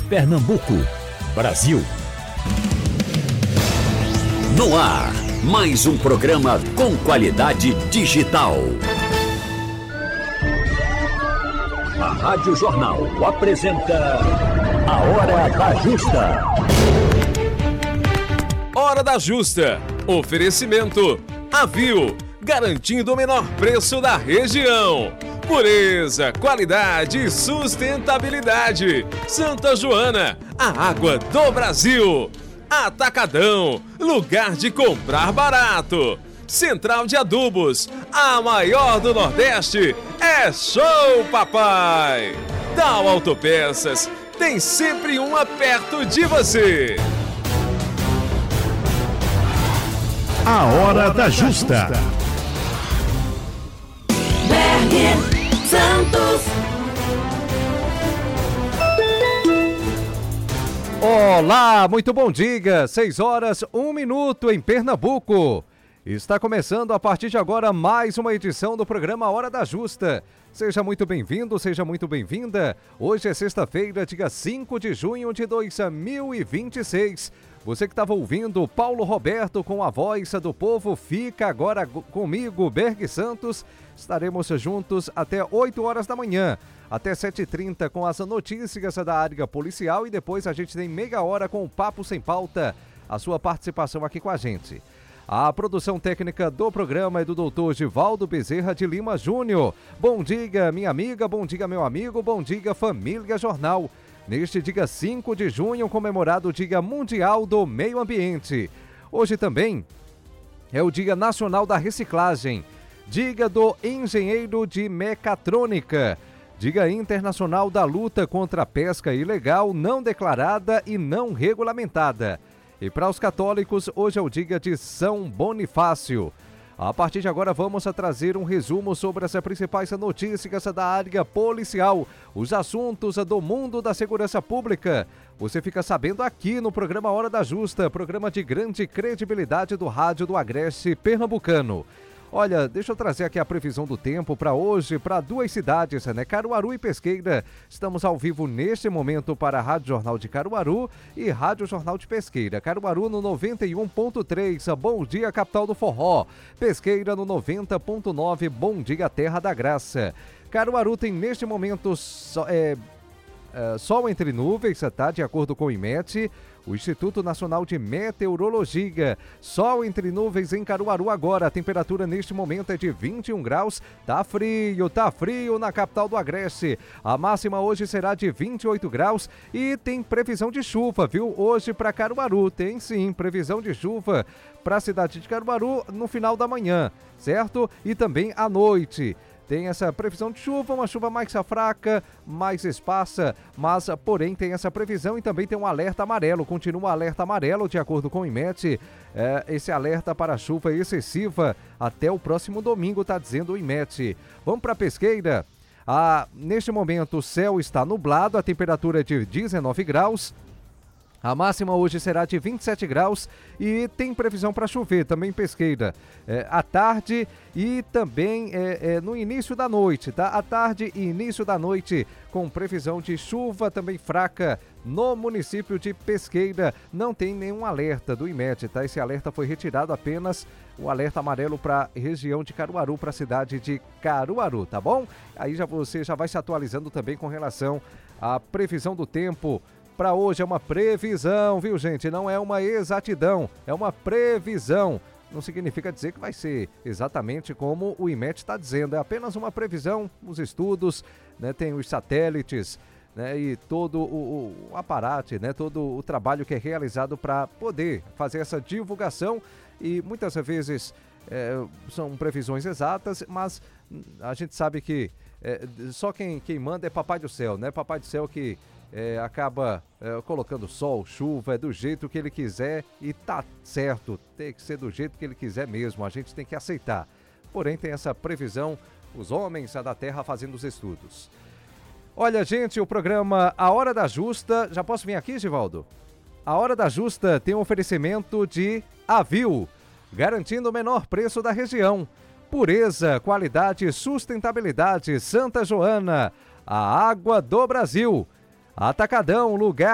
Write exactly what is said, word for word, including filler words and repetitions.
Pernambuco, Brasil. No ar, mais um programa com qualidade digital. A Rádio Jornal apresenta A Hora da Justa. Hora da Justa. Oferecimento Avil, garantindo o menor preço da região. Pureza, qualidade e sustentabilidade. Santa Joana, a água do Brasil. Atacadão, lugar de comprar barato. Central de Adubos, a maior do Nordeste. É show, papai! Dal Autopeças, tem sempre uma perto de você. A Hora da Justa. Santos. Olá, muito bom dia. seis horas, um minuto em Pernambuco. Está começando a partir de agora mais uma edição do programa Hora da Justa. Seja muito bem-vindo, seja muito bem-vinda. Hoje é sexta-feira, dia cinco de junho de dois mil e vinte e seis. Você que estava ouvindo Paulo Roberto com a voz do povo, fica agora comigo, Berg Santos. Estaremos juntos até oito horas da manhã, até sete e trinta com as notícias da área policial e depois a gente tem meia hora com o Papo Sem Pauta, a sua participação aqui com a gente. A produção técnica do programa é do doutor Givaldo Bezerra de Lima Júnior. Bom dia, minha amiga, bom dia, meu amigo, bom dia, família Jornal. Neste dia cinco de junho, comemorado o Dia Mundial do Meio Ambiente. Hoje também é o Dia Nacional da Reciclagem, Dia do Engenheiro de Mecatrônica, Dia Internacional da Luta contra a Pesca Ilegal, Não Declarada e Não Regulamentada. E para os católicos, hoje é o dia de São Bonifácio. A partir de agora vamos a trazer um resumo sobre as principais notícias da área policial, os assuntos do mundo da segurança pública. Você fica sabendo aqui no programa Hora da Justa, programa de grande credibilidade do rádio do Agreste Pernambucano. Olha, deixa eu trazer aqui a previsão do tempo para hoje, para duas cidades, né? Caruaru e Pesqueira. Estamos ao vivo neste momento para a Rádio Jornal de Caruaru e Rádio Jornal de Pesqueira. Caruaru no noventa e um ponto três, bom dia, capital do forró. Pesqueira no noventa ponto nove, bom dia, terra da graça. Caruaru tem neste momento so, é, é, sol entre nuvens, tá? De acordo com o IMET. O Instituto Nacional de Meteorologia. Sol entre nuvens em Caruaru agora. A temperatura neste momento é de vinte e um graus. Tá frio, tá frio na capital do Agreste. A máxima hoje será de vinte e oito graus e tem previsão de chuva, viu? Hoje para Caruaru. Tem sim previsão de chuva para a cidade de Caruaru no final da manhã, certo? E também à noite. Tem essa previsão de chuva, uma chuva mais fraca, mais esparsa, mas porém tem essa previsão e também tem um alerta amarelo, continua um alerta amarelo de acordo com o IMET, é, esse alerta para chuva excessiva até o próximo domingo, está dizendo o IMET. Vamos para Pesqueira, ah, neste momento o céu está nublado, a temperatura é de dezenove graus, a máxima hoje será de vinte e sete graus e tem previsão para chover também em Pesqueira, é, à tarde e também é, é, no início da noite, tá? À tarde e início da noite com previsão de chuva também fraca no município de Pesqueira. Não tem nenhum alerta do IMET, tá? Esse alerta foi retirado, apenas o alerta amarelo para a região de Caruaru, para a cidade de Caruaru, tá bom? Aí já você já vai se atualizando também com relação à previsão do tempo. Para hoje é uma previsão, viu, gente? Não é uma exatidão, é uma previsão. Não significa dizer que vai ser exatamente como o IMET está dizendo. É apenas uma previsão, os estudos, né? Tem os satélites, né? E todo o, o aparato, né? Todo o trabalho que é realizado para poder fazer essa divulgação. E muitas vezes é, são previsões exatas, mas a gente sabe que é, só quem, quem manda é Papai do Céu, né? Papai do Céu que É, acaba é, colocando sol, chuva, é do jeito que ele quiser e tá certo, tem que ser do jeito que ele quiser mesmo, a gente tem que aceitar. Porém tem essa previsão, os homens da terra fazendo os estudos. Olha, gente, o programa A Hora da Justa, já posso vir aqui, Givaldo? A Hora da Justa tem um oferecimento de Avil, garantindo o menor preço da região. Pureza, qualidade e sustentabilidade, Santa Joana, a água do Brasil. Atacadão, lugar